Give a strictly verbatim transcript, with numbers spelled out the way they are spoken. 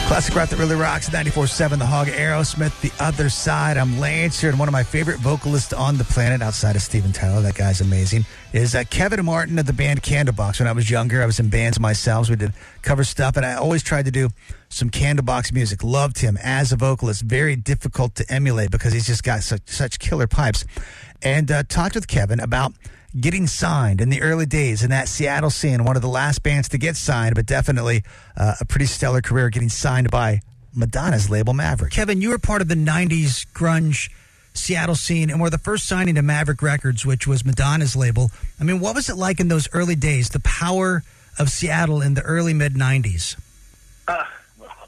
Classic rock that really rocks. ninety-four seven The Hog, Aerosmith, The Other Side. I'm Lance here, and one of my favorite vocalists on the planet outside of Steven Tyler, that guy's amazing, is uh, Kevin Martin of the band Candlebox. When I was younger, I was in bands myself. So we did cover stuff, and I always tried to do some Candlebox music. Loved him as a vocalist. Very difficult to emulate because he's just got such, such killer pipes. And uh, talked with Kevin about getting signed in the early days in that Seattle scene, one of the last bands to get signed, but definitely uh, a pretty stellar career getting signed by Madonna's label Maverick. Kevin, you were part of the nineties grunge Seattle scene and were the first signing to Maverick Records, which was Madonna's label. I mean, what was it like in those early days, the power of Seattle in the early mid-nineties? Uh,